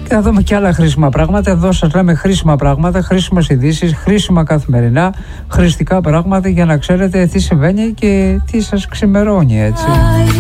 Και θα δούμε και άλλα χρήσιμα πράγματα. Εδώ σας λέμε χρήσιμα πράγματα, χρήσιμες ειδήσεις, χρήσιμα καθημερινά, χρηστικά πράγματα για να ξέρετε τι συμβαίνει και τι σας ξημερώνει, έτσι.